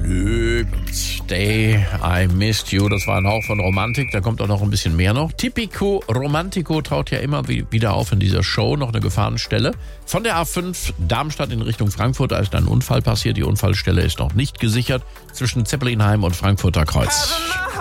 Day, I Missed You. Das war ein Hauch von Romantik. Da kommt auch noch ein bisschen mehr noch. Tipico Romantico taucht ja immer wieder auf in dieser Show. Noch eine Gefahrenstelle. Von der A5 Darmstadt in Richtung Frankfurt. Da ist ein Unfall passiert. Die Unfallstelle ist noch nicht gesichert. Zwischen Zeppelinheim und Frankfurter Kreuz.